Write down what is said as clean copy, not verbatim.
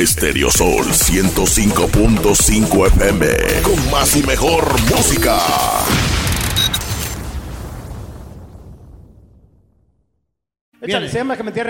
Estéreo Sol 105.5 FM. Con más y mejor música. Échale, se llama que me entierre.